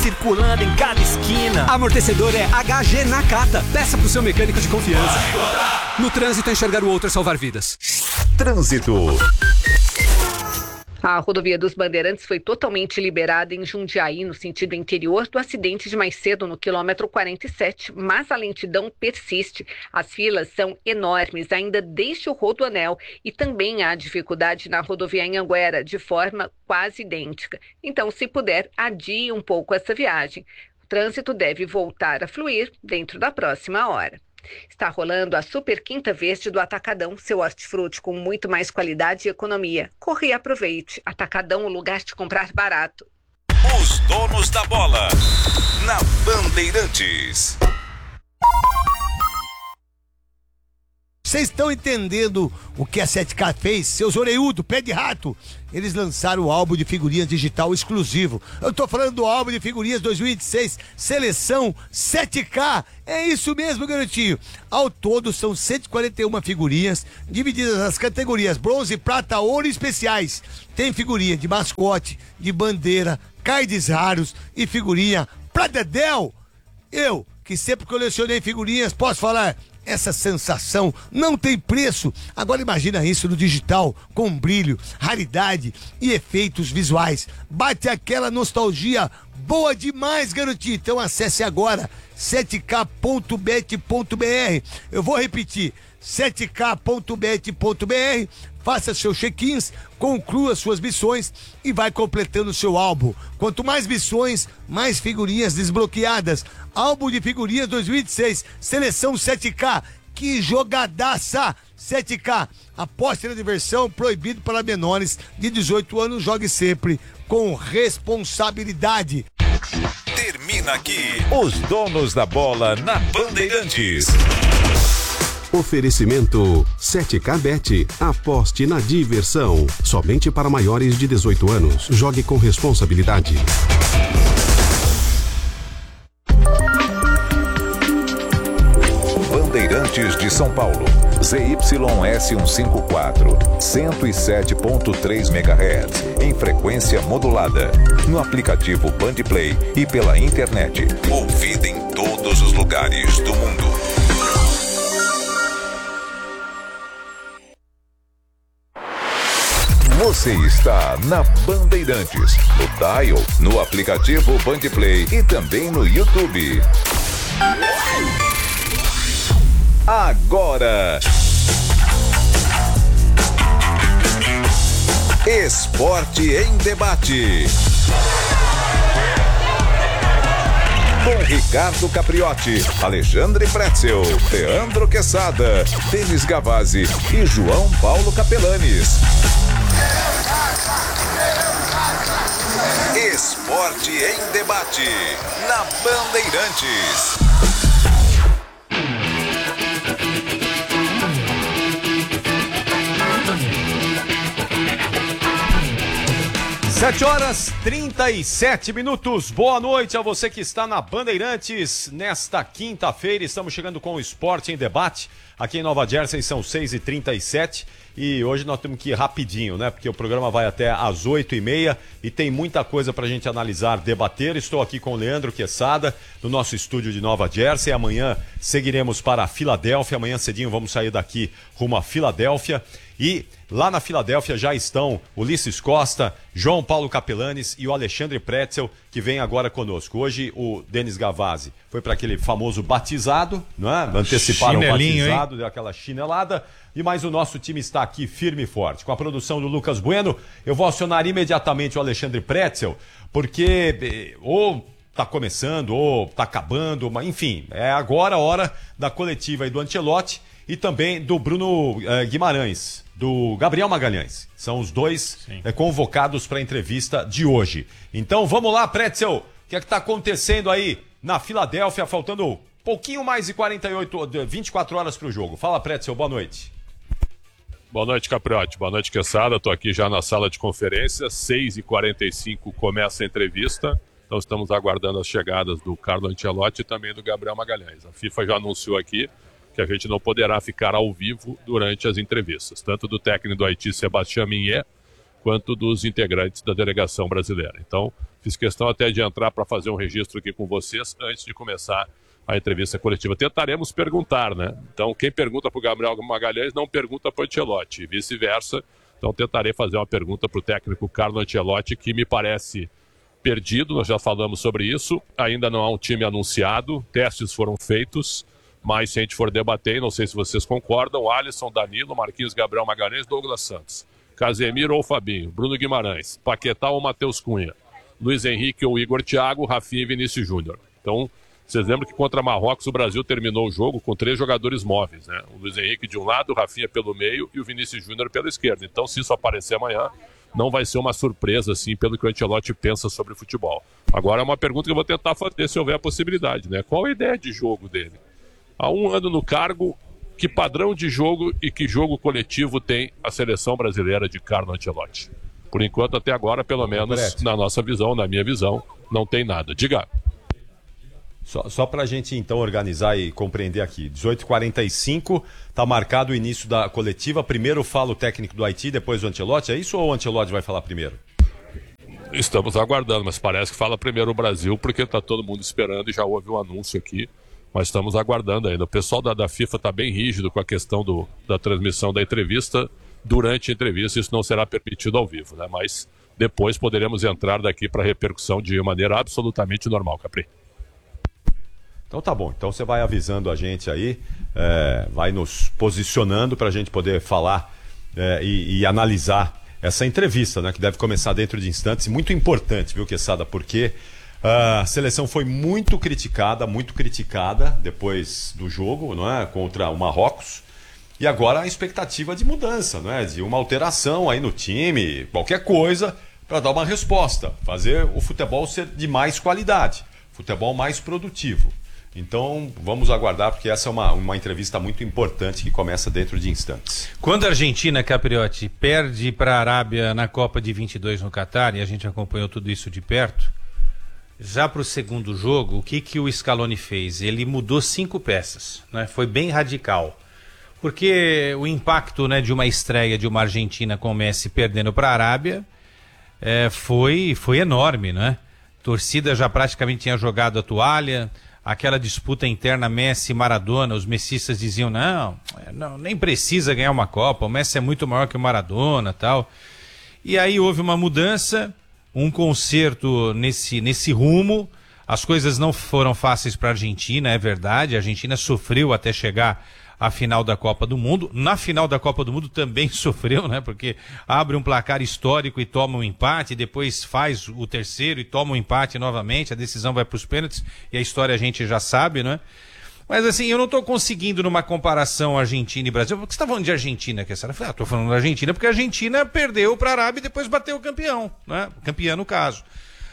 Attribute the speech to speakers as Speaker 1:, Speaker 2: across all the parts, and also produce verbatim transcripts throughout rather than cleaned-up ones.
Speaker 1: circulando em cada esquina.
Speaker 2: Amortecedor é H G Nakata. Peça pro seu mecânico de confiança. No trânsito, enxergar o outro é salvar vidas.
Speaker 3: Trânsito.
Speaker 4: A rodovia dos Bandeirantes foi totalmente liberada em Jundiaí, no sentido interior, do acidente de mais cedo no quilômetro quarenta e sete, mas a lentidão persiste. As filas são enormes, ainda desde o Rodoanel, e também há dificuldade na rodovia Anhanguera, de forma quase idêntica. Então, se puder, adie um pouco essa viagem. O trânsito deve voltar a fluir dentro da próxima hora. Está rolando a Super Quinta Verde do Atacadão, seu hortifruti com muito mais qualidade e economia. Corre e aproveite. Atacadão, o lugar de comprar barato.
Speaker 3: Os donos da bola, na Bandeirantes.
Speaker 5: Vocês estão entendendo o que a sete K fez? Seus orelhudos, pé de rato. Eles lançaram o álbum de figurinhas digital exclusivo. Eu tô falando do álbum de figurinhas dois mil e vinte e seis, seleção sete K. É isso mesmo, garotinho. Ao todo são cento e quarenta e uma figurinhas, divididas nas categorias bronze, prata, ouro e especiais. Tem figurinha de mascote, de bandeira, cards raros e figurinha pra dedéu. Eu, que sempre colecionei figurinhas, posso falar... Essa sensação não tem preço. Agora imagina isso no digital, com brilho, raridade e efeitos visuais. Bate aquela nostalgia boa demais, garotinho. Então acesse agora sete k ponto bet ponto b r. Eu vou repetir, sete k ponto bet ponto b r. Faça seus check-ins, conclua suas missões e vai completando seu álbum. Quanto mais missões, mais figurinhas desbloqueadas. Álbum de figurinhas dois mil e vinte e seis, seleção sete K. Que jogadaça! sete K, aposte na diversão, proibido para menores de dezoito anos. Jogue sempre com responsabilidade.
Speaker 3: Termina aqui Os Donos da Bola na Bandeirantes.
Speaker 6: Oferecimento sete K Bet. Aposte na diversão. Somente para maiores de dezoito anos. Jogue com responsabilidade.
Speaker 3: Bandeirantes de São Paulo. Z Y S cento e cinquenta e quatro, cento e sete ponto três megahertz, em frequência modulada. No aplicativo Bandplay e pela internet. Ouvida em todos os lugares do mundo. Você está na Bandeirantes, no Dial, no aplicativo Bandplay e também no YouTube. Agora, Esporte em Debate. Com Ricardo Capriotti, Alexandre Pretzel, Leandro Quesada, Denis Gavazzi e João Paulo Capelanes. Esporte em Debate, na Bandeirantes.
Speaker 7: sete horas trinta e sete minutos. Boa noite a você que está na Bandeirantes. Nesta quinta-feira estamos chegando com o Esporte em Debate. Aqui em Nova Jersey são seis e trinta e sete e hoje nós temos que ir rapidinho, né? Porque o programa vai até às oito e meia e tem muita coisa pra gente analisar, debater. Estou aqui com o Leandro Quesada, no nosso estúdio de Nova Jersey. Amanhã seguiremos para a Filadélfia. Amanhã cedinho vamos sair daqui rumo a Filadélfia. E lá na Filadélfia já estão Ulisses Costa, João Paulo Capelanes e o Alexandre Pretzel, que vem agora conosco. Hoje o Denis Gavazzi foi para aquele famoso batizado, não é? Anteciparam o batizado, hein? Deu aquela chinelada. E mais o nosso time está aqui firme e forte. Com a produção do Lucas Bueno, eu vou acionar imediatamente o Alexandre Pretzel, porque ou tá começando, ou tá acabando, mas enfim, é agora a hora da coletiva aí do Ancelotti e também do Bruno eh, Guimarães, do Gabriel Magalhães. São os dois eh, convocados para a entrevista de hoje. Então vamos lá, Pretzel, o que é que está acontecendo aí na Filadélfia, faltando pouquinho mais de quarenta e oito, vinte e quatro horas para o jogo. Fala, Pretzel, boa noite.
Speaker 8: Boa noite, Capriotti. Boa noite, Quesada. Estou aqui já na sala de conferência. seis e quarenta e cinco começa a entrevista. Então estamos aguardando as chegadas do Carlo Ancelotti e também do Gabriel Magalhães. A FIFA já anunciou aqui que a gente não poderá ficar ao vivo durante as entrevistas, tanto do técnico do Haiti, Sebastião Mignet, quanto dos integrantes da delegação brasileira. Então, Fiz questão até de entrar para fazer um registro aqui com vocês antes de começar a entrevista coletiva. Tentaremos perguntar, né? Então, quem pergunta para o Gabriel Magalhães não pergunta para o Ancelotti, e vice-versa. Então, tentarei fazer uma pergunta para o técnico Carlo Ancelotti, que me parece perdido, nós já falamos sobre isso. Ainda não há um time anunciado, testes foram feitos, mas se a gente for debater, não sei se vocês concordam, Alisson, Danilo, Marquinhos, Gabriel Magalhães, Douglas Santos, Casemiro ou Fabinho, Bruno Guimarães, Paquetá ou Matheus Cunha, Luiz Henrique ou Igor Thiago, Rafinha e Vinícius Júnior. Então, vocês lembram que contra Marrocos o Brasil terminou o jogo com três jogadores móveis, né? O Luiz Henrique de um lado, o Rafinha pelo meio e o Vinícius Júnior pela esquerda. Então, se isso aparecer amanhã, não vai ser uma surpresa, assim, pelo que o Ancelotti pensa sobre o futebol. Agora é uma pergunta que eu vou tentar fazer, se houver a possibilidade, né? Qual a ideia de jogo dele? Há um ano no cargo, que padrão de jogo e que jogo coletivo tem a seleção brasileira de Carlo Ancelotti? Por enquanto, até agora, pelo menos, na nossa visão, na minha visão, não tem nada. Diga.
Speaker 7: Só, só para a gente, então, organizar e compreender aqui. dezoito e quarenta e cinco, está marcado o início da coletiva. Primeiro fala o técnico do Haiti, depois o Ancelotti. É isso ou o Ancelotti vai falar primeiro?
Speaker 8: Estamos aguardando, mas parece que fala primeiro o Brasil, porque está todo mundo esperando e já houve um anúncio aqui. Mas estamos aguardando ainda. O pessoal da, da FIFA está bem rígido com a questão do, da transmissão da entrevista. Durante a entrevista, isso não será permitido ao vivo, né? Mas depois poderemos entrar daqui para repercussão de maneira absolutamente normal, Capri.
Speaker 7: Então tá bom, então você vai avisando a gente aí, é, vai nos posicionando para a gente poder falar é, e, e analisar essa entrevista, né, que deve começar dentro de instantes. Muito importante, viu, Quesada, porque a seleção foi muito criticada, muito criticada depois do jogo, não é, contra o Marrocos, e agora a expectativa de mudança, não é, de uma alteração aí no time, qualquer coisa para dar uma resposta, fazer o futebol ser de mais qualidade, futebol mais produtivo. Então, vamos aguardar, porque essa é uma, uma entrevista muito importante que começa dentro de instantes.
Speaker 9: Quando a Argentina, Capriotti, perde para a Arábia na Copa de vinte e dois no Catar, e a gente acompanhou tudo isso de perto, já para o segundo jogo, o que, que o Scaloni fez? Ele mudou cinco peças, né? Foi bem radical. Porque o impacto, né, de uma estreia de uma Argentina com o Messi perdendo para a Arábia é, foi, foi enorme, né? A torcida já praticamente tinha jogado a toalha. Aquela disputa interna Messi-Maradona, os messistas diziam, não, não, nem precisa ganhar uma Copa, o Messi é muito maior que o Maradona, tal. E aí houve uma mudança, um conserto nesse, nesse rumo. As coisas não foram fáceis para a Argentina, é verdade, a Argentina sofreu até chegar à final da Copa do Mundo. Na final da Copa do Mundo também sofreu, né? Porque abre um placar histórico e toma um empate, depois faz o terceiro e toma um empate novamente, a decisão vai para os pênaltis e a história a gente já sabe, né? Mas assim, eu não estou conseguindo numa comparação Argentina e Brasil. Por que você está falando de Argentina, que eu falei, ah, estou falando da Argentina porque a Argentina perdeu para a Arábia e depois bateu o campeão, né? Campeão no caso.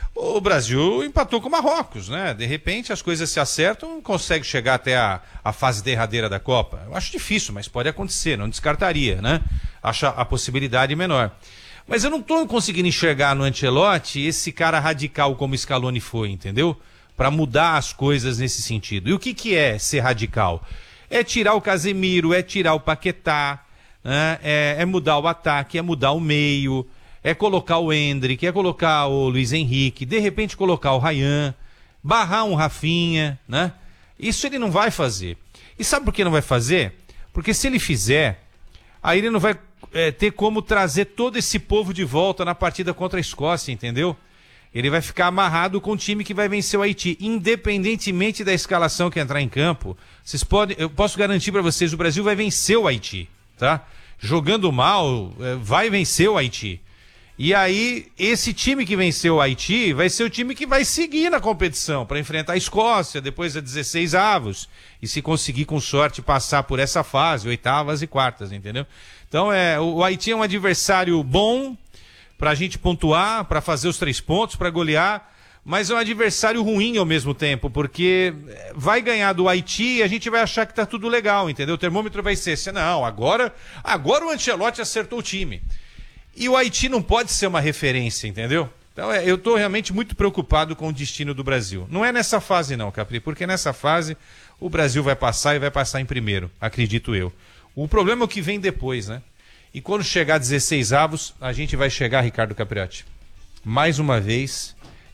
Speaker 9: O Brasil empatou com o Marrocos, né? De repente as coisas se acertam, consegue chegar até a, a fase derradeira da Copa. Eu acho difícil, mas pode acontecer, não descartaria, né? Acho a possibilidade menor. Mas eu não estou conseguindo enxergar no Ancelotti esse cara radical como o Scaloni foi, entendeu? Para mudar as coisas nesse sentido. E o que, que é ser radical? É tirar o Casemiro, é tirar o Paquetá, né? é, é mudar o ataque, é mudar o meio... É colocar o Endrick, é colocar o Luiz Henrique, de repente colocar o Ryan, barrar um Rafinha, né? Isso ele não vai fazer. E sabe por que não vai fazer? Porque se ele fizer, aí ele não vai é, ter como trazer todo esse povo de volta na partida contra a Escócia, entendeu? Ele vai ficar amarrado com o time que vai vencer o Haiti, independentemente da escalação que entrar em campo. Vocês podem, eu posso garantir para vocês, o Brasil vai vencer o Haiti, tá? Jogando mal, vai vencer o Haiti. E aí, esse time que venceu o Haiti vai ser o time que vai seguir na competição para enfrentar a Escócia, depois a dezesseis avos. E se conseguir, com sorte, passar por essa fase, oitavas e quartas, entendeu? Então, é, o Haiti é um adversário bom para a gente pontuar, para fazer os três pontos, para golear, mas é um adversário ruim ao mesmo tempo, porque vai ganhar do Haiti e a gente vai achar que tá tudo legal, entendeu? O termômetro vai ser assim, não, agora, agora o Ancelotti acertou o time. E o Haiti não pode ser uma referência, entendeu? Então é, eu estou realmente muito preocupado com o destino do Brasil. Não é nessa fase não, Capri, porque nessa fase o Brasil vai passar e vai passar em primeiro, acredito eu. O problema é o que vem depois, né? E quando chegar a dezesseis avos, a gente vai chegar, Ricardo Capriotti, mais uma vez,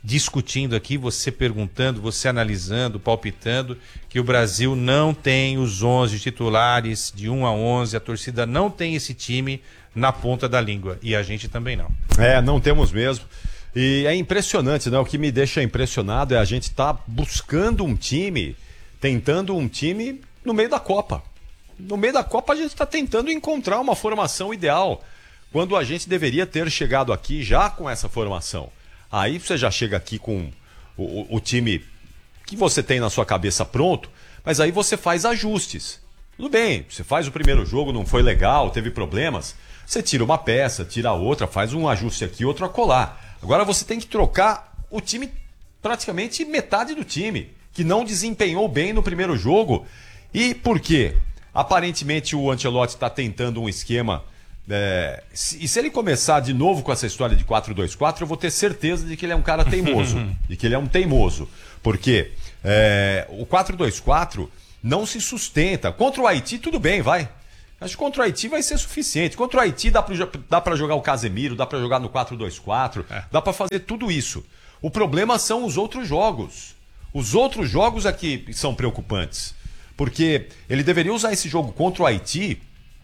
Speaker 9: discutindo aqui, você perguntando, você analisando, palpitando, que o Brasil não tem os onze titulares de um a onze, a torcida não tem esse time na ponta da língua, e a gente também não.
Speaker 7: É, não temos mesmo. E é impressionante, né? O que me deixa impressionado é a gente estar tá buscando um time, tentando um time no meio da Copa. No meio da Copa a gente está tentando encontrar uma formação ideal, quando a gente deveria ter chegado aqui já com essa formação. Aí você já chega aqui com o, o, o time que você tem na sua cabeça pronto, mas aí você faz ajustes. Tudo bem, você faz o primeiro jogo, não foi legal, teve problemas, você tira uma peça, tira outra, faz um ajuste aqui, outro acolá. Agora você tem que trocar o time, praticamente metade do time, que não desempenhou bem no primeiro jogo. E por quê? Aparentemente o Ancelotti está tentando um esquema... É, e se ele começar de novo com essa história de quatro dois quatro, eu vou ter certeza de que ele é um cara teimoso. De que ele é um teimoso. Porque é, o quatro dois quatro não se sustenta. Contra o Haiti, tudo bem, vai. Acho que contra o Haiti vai ser suficiente. Contra o Haiti dá pra, dá pra jogar o Casemiro, dá pra jogar no quatro dois quatro, é. Dá pra fazer tudo isso. O problema são os outros jogos. Os outros jogos aqui são preocupantes. Porque ele deveria usar esse jogo contra o Haiti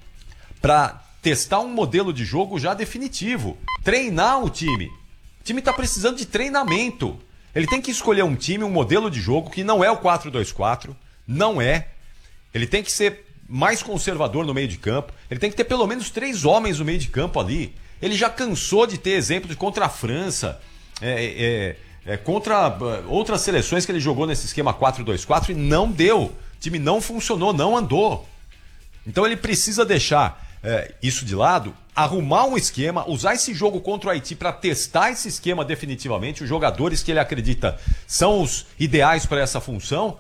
Speaker 7: pra testar um modelo de jogo já definitivo. Treinar o time. O time está precisando de treinamento. Ele tem que escolher um time, um modelo de jogo que não é o quatro dois quatro. Não é. Ele tem que ser mais conservador no meio de campo. Ele tem que ter pelo menos três homens no meio de campo ali. Ele já cansou de ter exemplos contra a França, é, é, é, contra outras seleções que ele jogou nesse esquema quatro dois quatro e não deu. O time não funcionou, não andou. Então ele precisa deixar... É, isso de lado, arrumar um esquema, usar esse jogo contra o Haiti para testar esse esquema definitivamente, os jogadores que ele acredita são os ideais para essa função,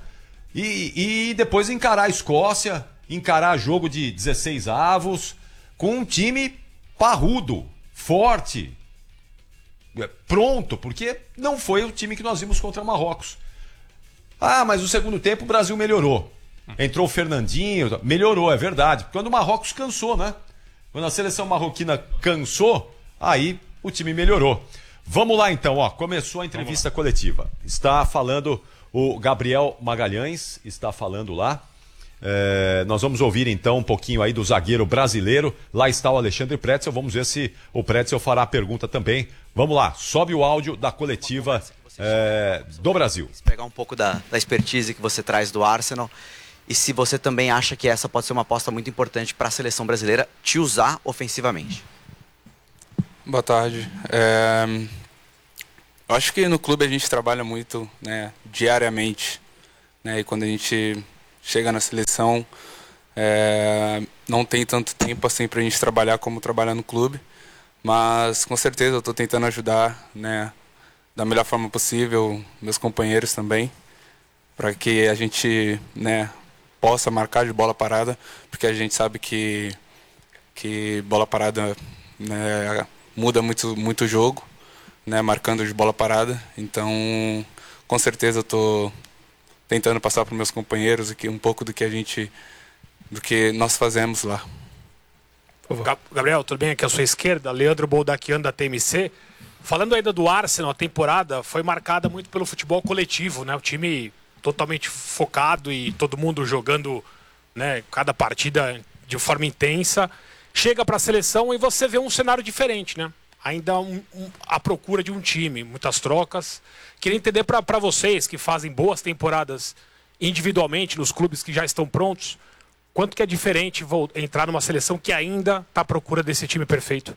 Speaker 7: e, e depois encarar a Escócia, encarar jogo de dezesseis avos, com um time parrudo, forte, pronto, porque não foi o time que nós vimos contra Marrocos. Ah, mas no segundo tempo o Brasil melhorou. Entrou o Fernandinho, melhorou, é verdade. Quando o Marrocos cansou, né? Quando a seleção marroquina cansou, aí o time melhorou. Vamos lá então, ó. Começou a entrevista coletiva. Está falando o Gabriel Magalhães, está falando lá. É, nós vamos ouvir então um pouquinho aí do zagueiro brasileiro. Lá está o Alexandre Pretzel. Vamos ver se o Pretzel fará a pergunta também. Vamos lá, sobe o áudio da coletiva é, do Brasil.
Speaker 10: Pegar um pouco da, da expertise que você traz do Arsenal. E se você também acha que essa pode ser uma aposta muito importante para a seleção brasileira te usar ofensivamente.
Speaker 11: Boa tarde. É... Eu acho que no clube a gente trabalha muito, né, diariamente. Né, e quando a gente chega na seleção, é... não tem tanto tempo assim para a gente trabalhar como trabalhar no clube. Mas com certeza eu estou tentando ajudar, né, da melhor forma possível, meus companheiros também, para que a gente, né, possa marcar de bola parada, porque a gente sabe que, que bola parada, né, muda muito, muito o jogo, né, marcando de bola parada. Então, com certeza eu estou tentando passar para os meus companheiros aqui um pouco do que a gente, do que nós fazemos lá.
Speaker 12: Gabriel, tudo bem? Aqui à sua esquerda, Leandro Boldaquian da T M C. Falando ainda do Arsenal, a temporada foi marcada muito pelo futebol coletivo, né? O time totalmente focado e todo mundo jogando, né, cada partida de forma intensa. Chega para a seleção e você vê um cenário diferente, né? Ainda um, um, a procura de um time, muitas trocas. Queria entender para vocês que fazem boas temporadas individualmente nos clubes que já estão prontos, quanto que é diferente vou entrar numa seleção que ainda está à procura desse time perfeito?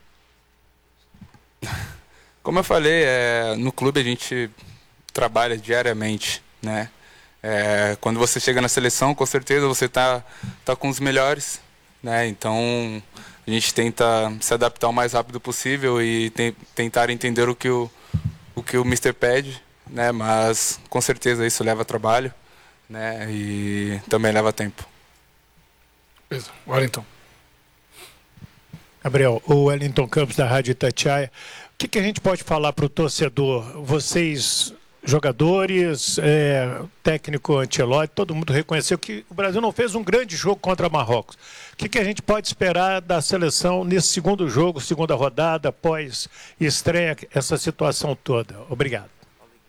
Speaker 11: Como eu falei, é, no clube a gente trabalha diariamente, né? É, quando você chega na seleção, com certeza você tá, tá com os melhores, né? Então a gente tenta se adaptar o mais rápido possível e tem, tentar entender o que o, o que o mister pede, né? Mas com certeza isso leva trabalho, né? E também leva tempo.
Speaker 12: Beleza. Wellington.
Speaker 13: Gabriel, o Wellington Campos da Rádio Itatiaia. O que, que a gente pode falar para o torcedor? Vocês, jogadores, é, técnico Ancelotti, todo mundo reconheceu que o Brasil não fez um grande jogo contra Marrocos. O que, que a gente pode esperar da seleção nesse segundo jogo, segunda rodada, após estreia, essa situação toda? Obrigado.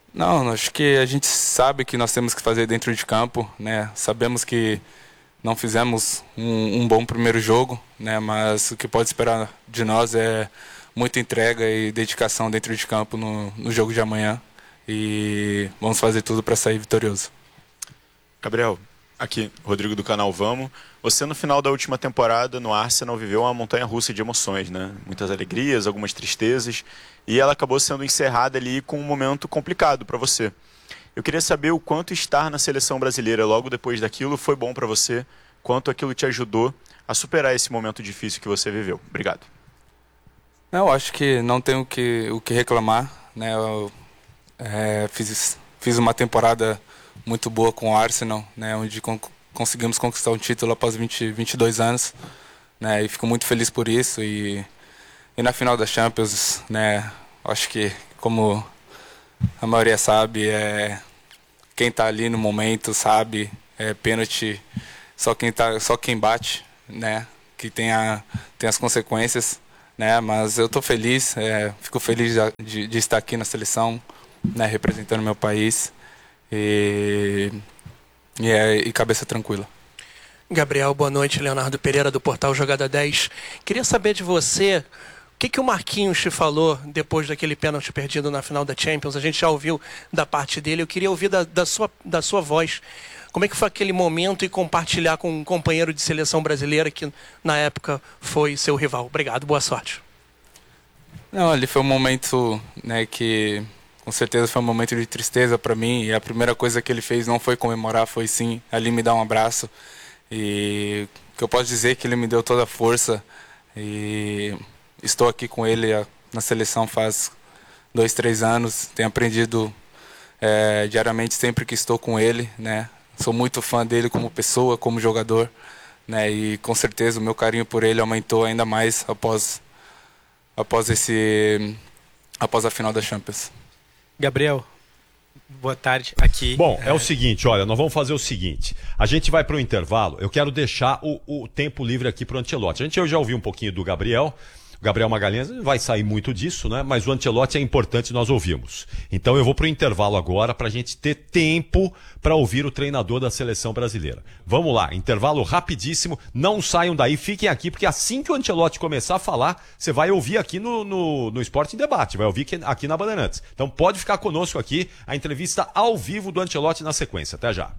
Speaker 11: Não, acho que a gente sabe que nós temos que fazer dentro de campo, né? Sabemos que não fizemos um, um bom primeiro jogo, né? Mas o que pode esperar de nós é muita entrega e dedicação dentro de campo no, no jogo de amanhã. E vamos fazer tudo para sair vitorioso.
Speaker 14: Gabriel, aqui, Rodrigo do canal Vamos. Você, no final da última temporada, no Arsenal, viveu uma montanha-russa de emoções, né? Muitas alegrias, algumas tristezas, e ela acabou sendo encerrada ali com um momento complicado para você. Eu queria saber o quanto estar na seleção brasileira logo depois daquilo foi bom para você, quanto aquilo te ajudou a superar esse momento difícil que você viveu. Obrigado.
Speaker 11: Eu acho que não tenho o que, o que reclamar, né? Eu, é, fiz, fiz uma temporada muito boa com o Arsenal, né? Onde con conseguimos conquistar um título após vinte, vinte e dois anos, né? E fico muito feliz por isso. E, e na final da Champions, né? Acho que, como a maioria sabe, é, quem está ali no momento sabe, é pênalti, só quem, tá, só quem bate, né? Que tem, a, tem as consequências, né? Mas eu estou feliz, é, fico feliz de, de estar aqui na seleção, né? Representando meu país. E, e, é, e cabeça tranquila.
Speaker 15: Gabriel, boa noite. Leonardo Pereira, do portal Jogada dez. Queria saber de você, o que, que o Marquinhos te falou depois daquele pênalti perdido na final da Champions? A gente já ouviu da parte dele, eu queria ouvir da, da, sua, da sua voz. Como é que foi aquele momento e compartilhar com um companheiro de seleção brasileira que na época foi seu rival? Obrigado, boa sorte.
Speaker 11: Não, ali foi um momento, né, que... Com certeza foi um momento de tristeza para mim, e a primeira coisa que ele fez não foi comemorar, foi sim ali me dar um abraço. E o que eu posso dizer é que ele me deu toda a força, e estou aqui com ele na seleção faz dois, três anos, tenho aprendido é, diariamente sempre que estou com ele, né? Sou muito fã dele como pessoa, como jogador, né? E com certeza o meu carinho por ele aumentou ainda mais após, após, esse, após a final da Champions.
Speaker 16: Gabriel, boa tarde, aqui.
Speaker 7: Bom, é o seguinte, olha, nós vamos fazer o seguinte, a gente vai para o intervalo, eu quero deixar o, o tempo livre aqui para o Ancelotti. A gente eu já ouviu um pouquinho do Gabriel, o Gabriel Magalhães vai sair muito disso, né? Mas o Ancelotti é importante, nós ouvimos. Então eu vou para o intervalo agora para a gente ter tempo para ouvir o treinador da seleção brasileira. Vamos lá, intervalo rapidíssimo, não saiam daí, fiquem aqui, porque assim que o Ancelotti começar a falar, você vai ouvir aqui no, no, no Esporte em Debate, vai ouvir aqui na Bandeirantes. Então pode ficar conosco aqui, a entrevista ao vivo do Ancelotti na sequência. Até já.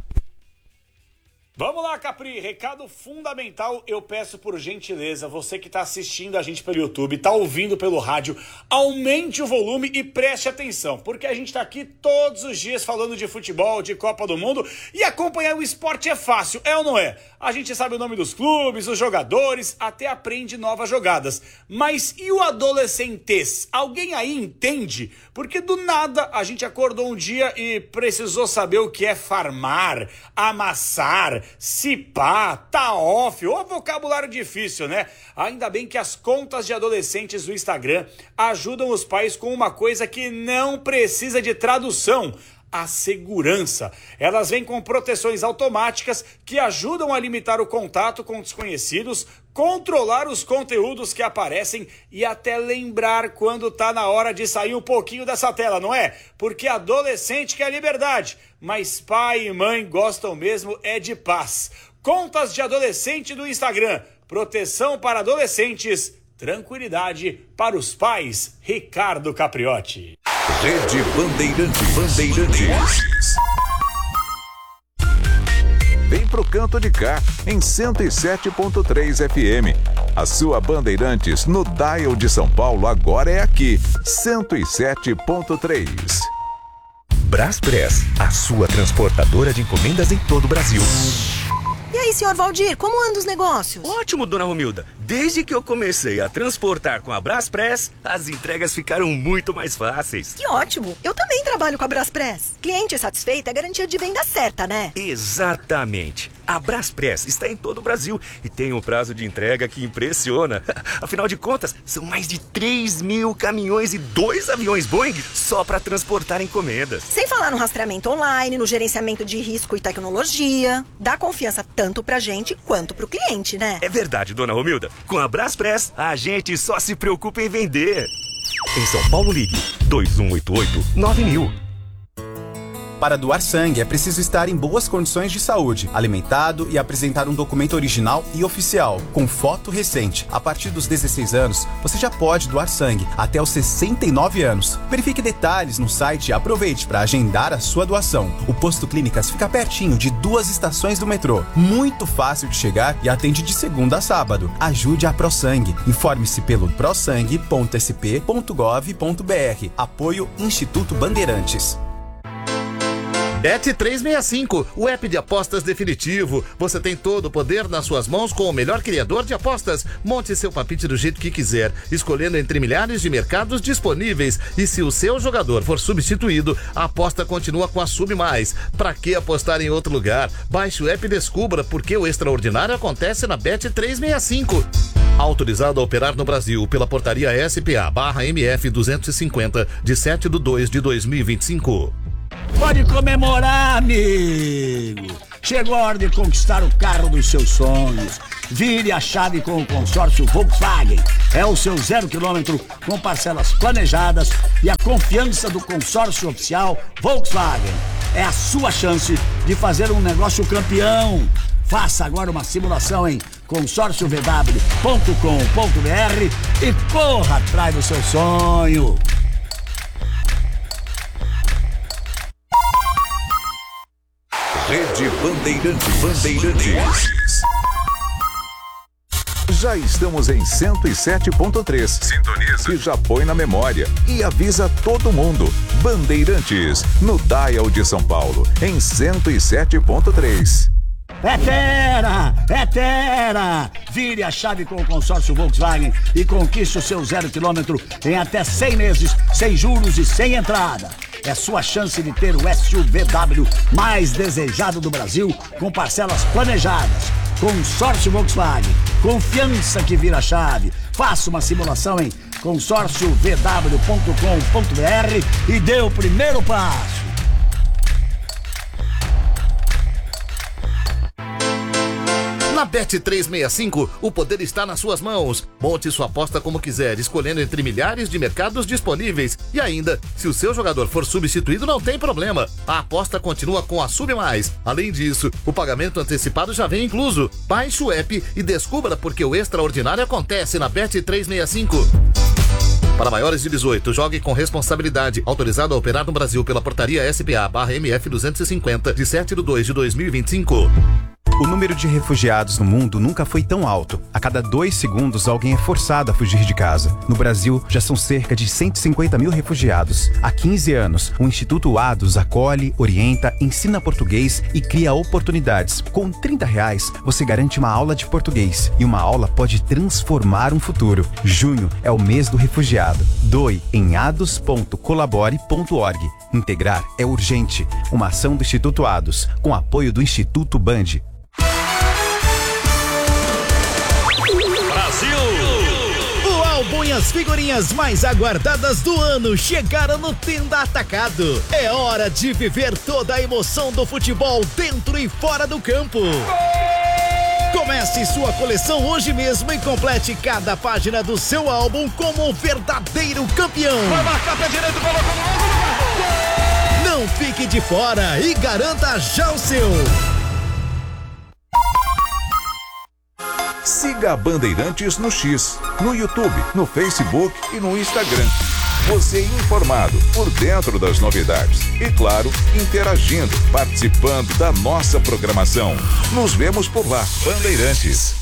Speaker 17: Vamos lá, Capri, recado fundamental, eu peço por gentileza, você que está assistindo a gente pelo YouTube, está ouvindo pelo rádio, aumente o volume e preste atenção, porque a gente está aqui todos os dias falando de futebol, de Copa do Mundo, e acompanhar o esporte é fácil, é ou não é? A gente sabe o nome dos clubes, os jogadores, até aprende novas jogadas, mas e o adolescentez? Alguém aí entende? Porque do nada a gente acordou um dia e precisou saber o que é farmar, amassar, cipá, tá off, ô vocabulário difícil, né? Ainda bem que as contas de adolescentes do Instagram ajudam os pais com uma coisa que não precisa de tradução: a segurança. Elas vêm com proteções automáticas que ajudam a limitar o contato com desconhecidos, controlar os conteúdos que aparecem e até lembrar quando tá na hora de sair um pouquinho dessa tela, não é? Porque adolescente quer liberdade, mas pai e mãe gostam mesmo é de paz. Contas de adolescente do Instagram, proteção para adolescentes, tranquilidade para os pais. Ricardo Capriotti.
Speaker 3: Rede Bandeirantes. Bandeirantes. Vem pro canto de cá, em cento e sete ponto três F M. A sua Bandeirantes no dial de São Paulo agora é aqui, cento e sete ponto três.
Speaker 18: Braspress, a sua transportadora de encomendas em todo o Brasil.
Speaker 19: E aí, senhor Valdir, como andam os negócios?
Speaker 18: Ótimo, dona Romilda. Desde que eu comecei a transportar com a Braspress, as entregas ficaram muito mais fáceis.
Speaker 19: Que ótimo! Eu também trabalho com a Braspress. Cliente satisfeito é garantia de venda certa, né?
Speaker 18: Exatamente. A Braspress está em todo o Brasil e tem um prazo de entrega que impressiona. Afinal de contas, são mais de três mil caminhões e dois aviões Boeing só para transportar encomendas.
Speaker 19: Sem falar no rastreamento online, no gerenciamento de risco e tecnologia. Dá confiança tanto pra gente quanto pro cliente, né?
Speaker 18: É verdade, dona Romilda. Com a Braspress, a gente só se preocupa em vender. Em São Paulo, ligue dois um oito oito nove mil.
Speaker 20: Para doar sangue, é preciso estar em boas condições de saúde, alimentado e apresentar um documento original e oficial, com foto recente. A partir dos dezesseis anos, você já pode doar sangue, até os sessenta e nove anos. Verifique detalhes no site e aproveite para agendar a sua doação. O Posto Clínicas fica pertinho de duas estações do metrô. Muito fácil de chegar e atende de segunda a sábado. Ajude a ProSangue. Informe-se pelo prosangue ponto s p ponto gov ponto b r. Apoio Instituto Bandeirantes.
Speaker 21: Bet trezentos e sessenta e cinco, o app de apostas definitivo. Você tem todo o poder nas suas mãos com o melhor criador de apostas. Monte seu palpite do jeito que quiser, escolhendo entre milhares de mercados disponíveis. E se o seu jogador for substituído, a aposta continua com a Sub Mais. Pra que apostar em outro lugar? Baixe o app e descubra porque o extraordinário acontece na Bet trezentos e sessenta e cinco. Autorizado a operar no Brasil pela portaria S P A barra M F duzentos e cinquenta, de sete de dois de dois mil e vinte e cinco.
Speaker 22: Pode comemorar, amigo! Chegou a hora de conquistar o carro dos seus sonhos. Vire a chave com o consórcio Volkswagen. É o seu zero quilômetro com parcelas planejadas e a confiança do consórcio oficial Volkswagen. É a sua chance de fazer um negócio campeão. Faça agora uma simulação em consórcio v w ponto com ponto b r e corra atrás do seu sonho.
Speaker 3: Rede Bandeirantes. Bandeirantes. Já estamos em cento e sete ponto três. Sintoniza. E já põe na memória. E avisa todo mundo. Bandeirantes, no Dial de São Paulo, em cento e sete ponto três.
Speaker 22: É Terra! É Terra! Vire a chave com o consórcio Volkswagen e conquiste o seu zero quilômetro em até cem meses, sem juros e sem entrada. É sua chance de ter o S U V W mais desejado do Brasil, com parcelas planejadas. Consórcio Volkswagen. Confiança que vira chave. Faça uma simulação em consórcio v w ponto com ponto b r e dê o primeiro passo.
Speaker 21: Na Bet trezentos e sessenta e cinco, o poder está nas suas mãos. Monte sua aposta como quiser, escolhendo entre milhares de mercados disponíveis. E ainda, se o seu jogador for substituído, não tem problema. A aposta continua com a Sub Mais. Além disso, o pagamento antecipado já vem incluso. Baixe o app e descubra porque o extraordinário acontece na Bet trezentos e sessenta e cinco. Para maiores de dezoito, jogue com responsabilidade. Autorizado a operar no Brasil pela portaria S P A barra M F duzentos e cinquenta, de sete de dois de dois mil e vinte e cinco.
Speaker 20: O número de refugiados no mundo nunca foi tão alto. A cada dois segundos, alguém é forçado a fugir de casa. No Brasil, já são cerca de cento e cinquenta mil refugiados. Há quinze anos, o Instituto Ados acolhe, orienta, ensina português e cria oportunidades. Com trinta reais, você garante uma aula de português. E uma aula pode transformar um futuro. Junho é o mês do refugiado. Doe em ados ponto colabore ponto org. Integrar é urgente. Uma ação do Instituto Ados, com apoio do Instituto Band.
Speaker 23: O álbum e as figurinhas mais aguardadas do ano chegaram no Tenda Atacado. É hora de viver toda a emoção do futebol dentro e fora do campo. Comece sua coleção hoje mesmo e complete cada página do seu álbum como um verdadeiro campeão.
Speaker 22: Vai marcar pé direito, colocou no
Speaker 23: gol. Não fique de fora e garanta já o seu.
Speaker 3: Siga a Bandeirantes no X, no YouTube, no Facebook e no Instagram. Você informado, por dentro das novidades. E claro, interagindo, participando da nossa programação. Nos vemos por lá, Bandeirantes.